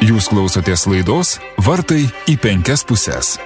Jūs klausotės laidos Vartai į 5 puses.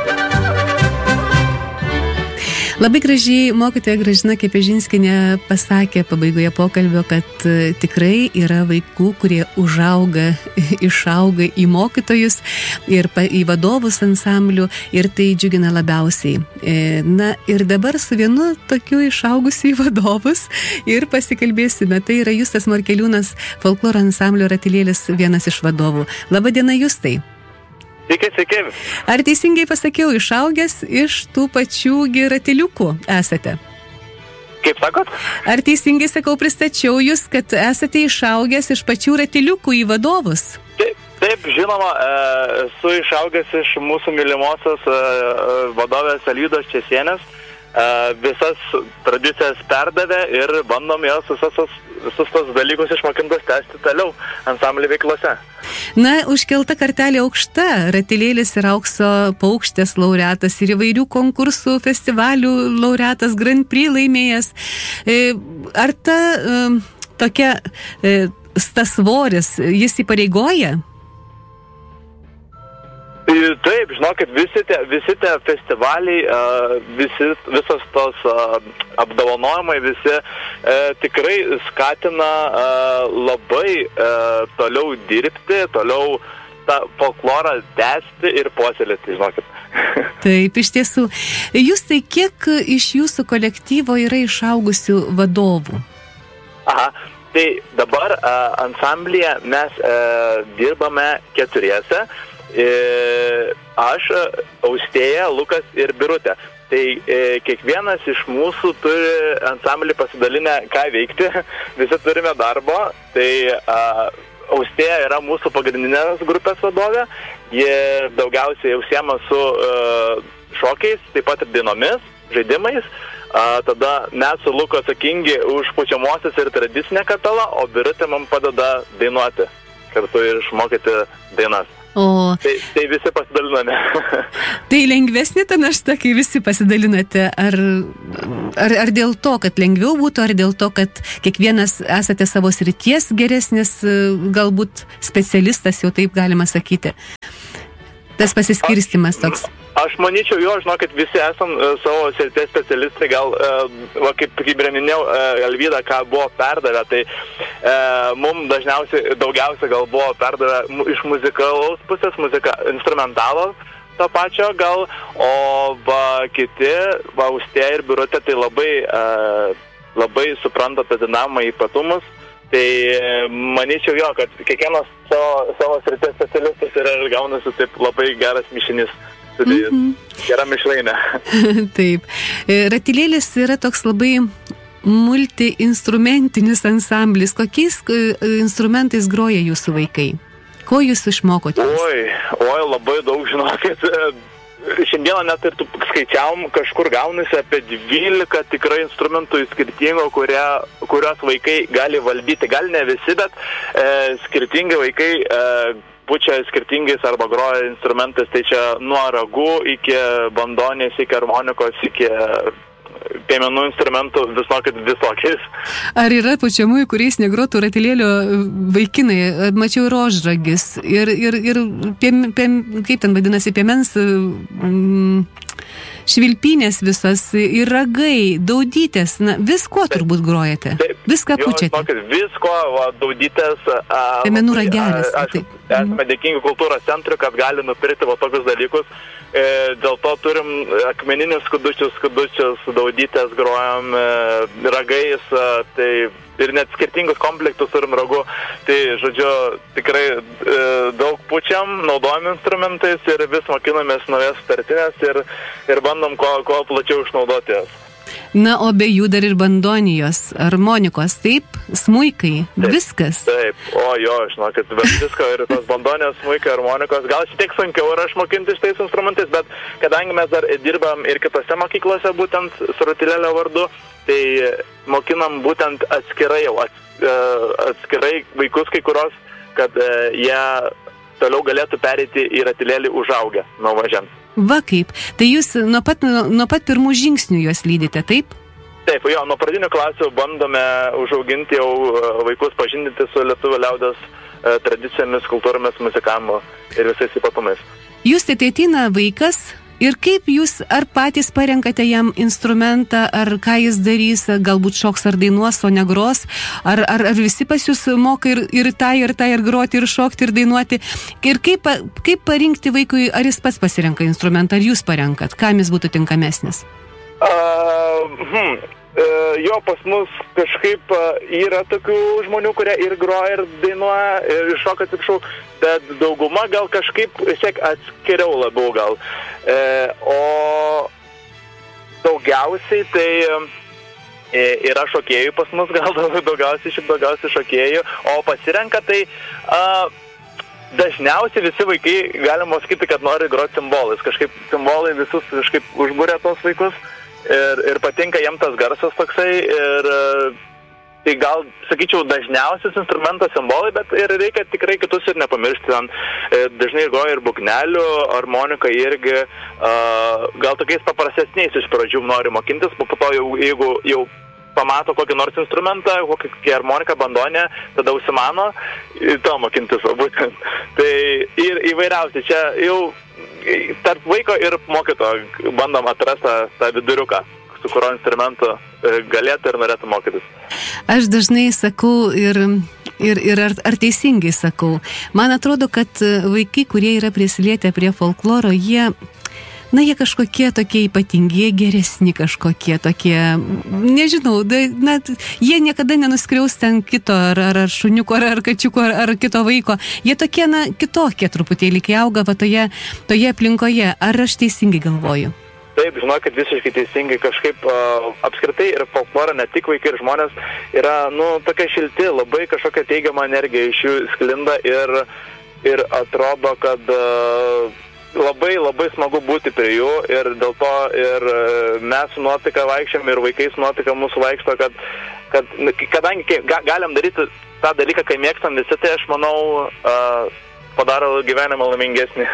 Labai gražiai mokytoja Gražina Kepežinskienė pasakė pabaigoje pokalbio, kad tikrai yra vaikų, kurie išauga į mokytojus ir į vadovus ansamblių ir tai džiugina labiausiai. Na ir dabar su vienu tokiu išaugusiu į vadovus ir pasikalbėsime. Tai yra Justas Morkeliūnas, folkloro ansamblio Ratilėlis, vienas iš vadovų. Labadiena, Justai. Sveiki. Ar teisingai pasakiau, išaugęs iš tų pačių ratiliukų esate? Kaip sakot? Ar teisingai sakau, pristačiau jūs, kad esate išaugęs iš pačių ratiliukų į vadovus? Taip, žinoma, esu išaugęs iš mūsų mylimosios vadovės Alvydos Česienės. Visas tradicijas perdavė ir bandom jos visus tos dalykus išmokintos tęsti toliau ansamblio veiklose. Na, užkelta kartelė aukšta, Ratilėlis ir aukso paukštės laureatas ir įvairių konkursų, festivalių laureatas, Grand Prix laimėjęs. Ar tas svoris, jis įpareigoja? Taip, žinokit, visi tie festivaliai, visos tos apdovanojimai, visi tikrai skatina labai toliau dirbti, toliau tą folklorą tęsti ir puoselėti, žinokit. Taip, iš tiesų. Jūs tai kiek iš jūsų kolektyvo yra išaugusių vadovų? Aha. Tai dabar ansamblyje mes dirbame 4. Aš, Austėja, Lukas ir Birutė. Tai kiekvienas iš mūsų turi ansamblį pasidalinę, ką veikti. Visi turime darbo. Tai Austėja yra mūsų pagrindinės grupės vadovė. Ji daugiausiai užsiema su šokiais, taip pat ir dainomis, žaidimais. Tada mes su Luku atsakingi už pučiamosios ir tradicinę kapelą, o Birutė man padeda dainuoti kartu ir išmokyti dainas. Tai visi pasidaliname. Tai lengvesnė ta našta, kai visi pasidalinate? Ar dėl to, kad lengviau būtų, ar dėl to, kad kiekvienas esate savo srities geresnis, galbūt specialistas, jau taip galima sakyti? Tas pasiskirstimas toks. Aš manyčiau, žinokit, visi esam savo srities specialistai, gal, kaip minėjau, Alvyda, ką buvo perdavę, tai mums daugiausia gal buvo perdavę iš muzikalaus pusės, instrumentalo to pačio gal, o kiti, Austėja ir Birutė, tai labai supranta tą dinamą ypatumus. Tai manyčiau, kad kiekvienas savo srities specialistas yra ir gaunasi taip labai geras mišinys. Gera mišrainė. Taip. Ratilėlis yra toks labai multi-instrumentinis ansamblis. Kokiais instrumentais groja jūsų vaikai? Ko jūs išmokote? Oi, labai daug, žinokit. Šiandieną net ir skaičiavom, kažkur gaunasi apie 12 tikrai instrumentų skirtingų, kurios vaikai gali valdyti. Gal ne visi, bet skirtingi vaikai pučia skirtingais arba groja instrumentais. Tai čia nuo ragų iki bandonės, iki harmonikos, iki piemenų instrumentų, visokiais. Ar yra pučiamųjų, kuriais negrotų Ratilėlio vaikinai? Mačiau ir ožragis, ir kaip ten vadinasi, piemens švilpynės visas, ir ragai, daudytės, visko turbūt grojate? Taip, viską pučiate? Visko, daudytės. Piemenų ragelis. Esame dėkingi kultūros centrui, kad gali nupirkti tokius dalykus. Dėl to turim akmeninius skudučius, daudytės grojam, ragais, tai ir net skirtingus komplektus turim ragų. Tai, žodžiu, tikrai daug pučiam, naudojam instrumentais ir vis mokinamės naujas sutartinės ir bandom kuo plačiau išnaudoti jas. Na, o be jų dar ir bandonijos, harmonikos, taip? Smuikai, viskas? Taip, žinokit, visko ir tos bandonijos, smuikai, harmonikos. Gal šiek tiek sunkiau yra išmokinti šitais instrumentais, bet kadangi mes dar dirbam ir kitose mokyklose, būtent su Ratilėlio vardu, tai mokinam būtent atskirai vaikus kai kurios, kad jie toliau galėtų pereiti į Ratilėlį užaugę nuo mažens. Va kaip. Tai jūs nuo pat pirmų žingsnių juos lydite, taip? Taip, nuo pradinių klasių bandome užauginti jau vaikus, pažindinti su lietuvių liaudies tradicijomis, kultūromis, muzikavimu ir visais ypatumais. Jūs tai ateina vaikas ir kaip jūs ar patys parenkate jam instrumentą, ar ką jis darys, galbūt šoks ar dainuos, o negros, ar visi pas jūs moka ir groti, ir šokti, ir dainuoti. Ir kaip parinkti vaikui, ar jis pats pasirenka instrumentą, ar jūs parenkat, kam jis būtų tinkamesnis? Jo, pas mus kažkaip yra tokių žmonių, kurie ir groja, ir dainuoja, ir šoka, atsiprašau, bet dauguma gal kažkaip atskiriau labiau gal. O daugiausiai tai yra šokėjų pas mus, gal daugiausiai šokėjų, o pasirenka tai dažniausiai visi vaikai, galima sakyti, kad nori groti cimbolais. Kažkaip cimbolai visus kažkaip užbūrė tos vaikus. Ir patinka jam tas garsas toksai ir tai gal, sakyčiau, dažniausias instrumentas cimbolai, bet ir reikia tikrai kitus ir nepamiršti. Dažnai groja ir būgnelių, harmonika irgi, gal tokiais paprastesniais iš pradžių nori mokintis, po to jeigu jau pamato kokį nors instrumentą, kokį harmoniką, bandonę, tada užsimano to mokintis, būtent. Tai ir įvairiausiai, čia jau tarp vaiko ir mokytojo bandom atrasti tą viduriuką, su kurio instrumentu galėtų ir norėtų mokytis. Aš dažnai sakau ir ar teisingai sakau. Man atrodo, kad vaikai, kurie yra prisilietę prie folkloro, jie kažkokie tokie ypatingi, geresni kažkokie tokie, nežinau, jie niekada nenuskriaus ten kito, ar šuniuko, ar kačiuko, ar kito vaiko. Jie tokie, kitokie truputėlį, kai auga toje aplinkoje. Ar aš teisingai galvoju? Taip, žinokit, visiškai teisingai. Kažkaip apskritai ir folklorą, ne tik vaikai ir žmonės, yra, tokia šilti, labai kažkokia teigiama energija iš jų sklinda ir atrodo, kad labai, labai smagu būti prie jų ir dėl to ir mes su nuotaika vaikščiam ir vaikais nuotaika mūsų vaikšto, kadangi galim daryti tą dalyką, kai mėgstam visi, tai aš manau padaro gyvenimą laimingesnį.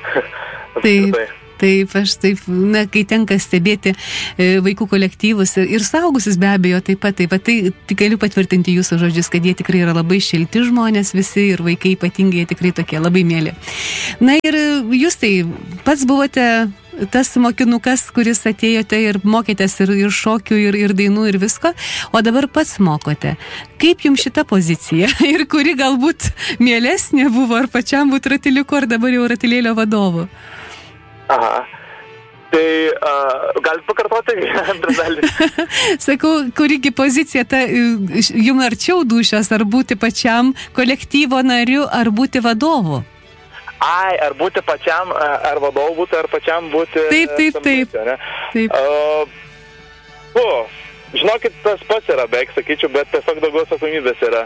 Taip, aš taip, kai tenka stebėti vaikų kolektyvus ir saugusius be abejo taip pat, tai galiu patvirtinti jūsų žodžius, kad jie tikrai yra labai šilti žmonės visi ir vaikai ypatingai tikrai tokie labai mėly. Na ir jūs tai pats buvote tas mokinukas, kuris atėjote ir mokėtės ir šokių, ir dainų, ir visko, o dabar pats mokote. Kaip jums šita pozicija? Ir kuri galbūt mielesnė buvo, ar pačiam būti ratiliuku, ar dabar jau ratilėlio vadovu? Aha. Tai galit pakartoti antrą dalį? Sakau, kurigi pozicija jums arčiau dūšios, ar būti pačiam kolektyvo nariu, ar būti vadovu? Ar būti pačiam, ar vadovu būti, ar pačiam būti... Taip. Žinokit, tas pats yra beveik, sakyčiau, bet tiesiog daugiau atsakomybės yra.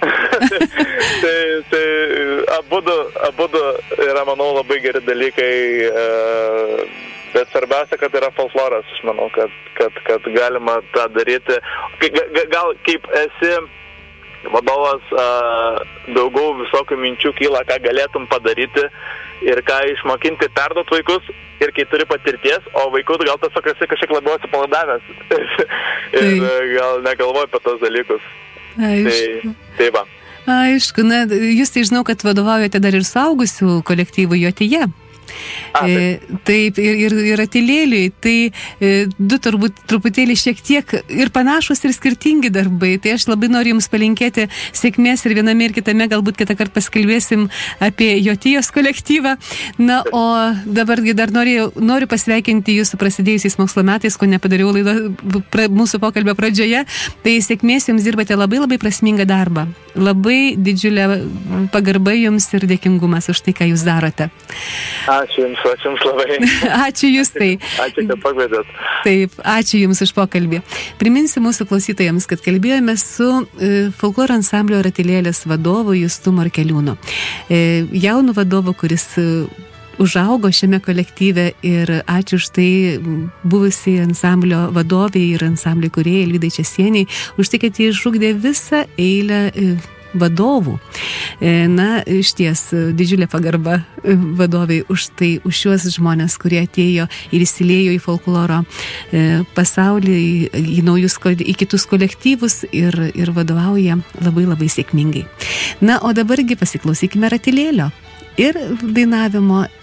tai abudu yra, manau, labai geri dalykai, bet svarbiausia, kad yra folkloras, aš manau, kad galima tą daryti. Gal kaip esi vadovas, daugiau visokių minčių kyla, ką galėtum padaryti ir ką išmokinti, perduot vaikus, ir kai turi patirties, o vaikus gal tiesiog esi kažkiek labiau atsipalaidavęs ir gal negalvoji apie tos dalykus. Tai va. Aišku, jūs tai žinau, kad vadovaujate dar ir suaugusių kolektyvų Jotyje. Taip, ir ratilėliui, tai du turbūt truputėlį šiek tiek ir panašus ir skirtingi darbai, tai aš labai noriu jums palinkėti sėkmės ir viename ir kitame, galbūt kitą kartą paskalbėsim apie Jotijos kolektyvą. Na, o dabar dar noriu pasveikinti jūsų prasidėjusiais mokslo metais, ko nepadariau mūsų pokalbio pradžioje, tai sėkmės jums, dirbate labai labai prasmingą darbą, labai didžiulė pagarba jums ir dėkingumas už tai, ką jūs darote. Ačiū jums labai. Ačiū jūs tai. Ačiū, kad pakvietėt. Taip, ačiū jums už pokalbį. Priminsiu mūsų klausytojams, kad kalbėjome su folkloro ansamblio Ratilėlės vadovu Justu Markeliūnu. Jaunu vadovu, kuris užaugo šiame kolektyve, ir ačiū už tai buvusiai ansamblio vadoviai ir ansamblio kūrėjai Alvydai Česieniai, už tai, kad jie išugdė visą eilę vadovų. Na, išties didžiulė pagarba vadoviai už šiuos žmonės, kurie atėjo ir įsilėjo į folkloro pasaulį, į kitus kolektyvus ir vadovauja labai labai sėkmingai. Na, o dabargi pasiklausykime ratilėlio ir dainavimo